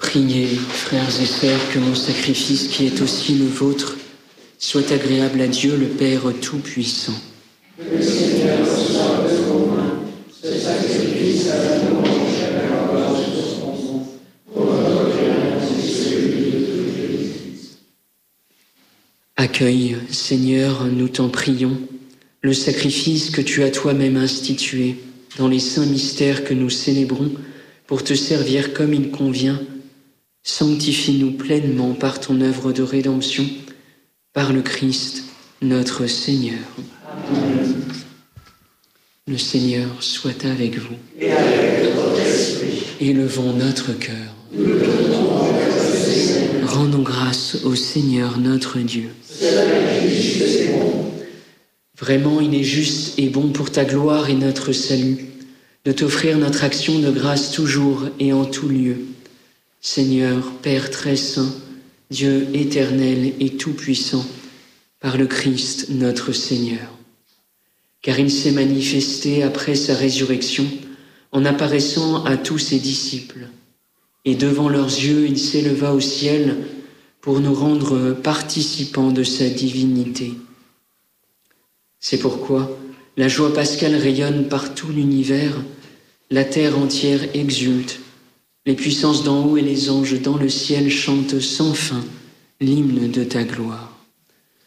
Priez, frères et sœurs, que mon sacrifice, qui est aussi le vôtre, soit agréable à Dieu le Père Tout-Puissant. Que le Seigneur reçoive de vos mains ce sacrifice à la louange et à la gloire de son nom, pour notre bien et celui de toute l'Église. Accueille, Seigneur, nous t'en prions, le sacrifice que tu as toi-même institué dans les saints mystères que nous célébrons pour te servir comme il convient. Sanctifie-nous pleinement par ton œuvre de rédemption, par le Christ, notre Seigneur. Amen. Le Seigneur soit avec vous. Et avec votre esprit. Élevons notre cœur. Nous le devons à notre Seigneur. Rendons grâce au Seigneur notre Dieu. C'est vrai qu'il est juste et bon. Vraiment, il est juste et bon pour ta gloire et notre salut, de t'offrir notre action de grâce toujours et en tout lieu. Seigneur, Père très saint, Dieu éternel et tout-puissant, par le Christ notre Seigneur. Car il s'est manifesté après sa résurrection en apparaissant à tous ses disciples. Et devant leurs yeux, il s'éleva au ciel pour nous rendre participants de sa divinité. C'est pourquoi la joie pascale rayonne par tout l'univers, la terre entière exulte, les puissances d'en haut et les anges dans le ciel chantent sans fin l'hymne de ta gloire.